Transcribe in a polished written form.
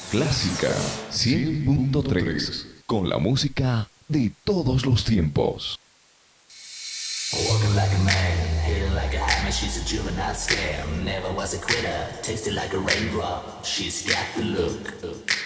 Clásica 100.3 con la música de todos los tiempos. Walking like a man, hitting like a hammer, she's a juvenile scam. Never was a quitter, tasted like a raindrop, she's got the look.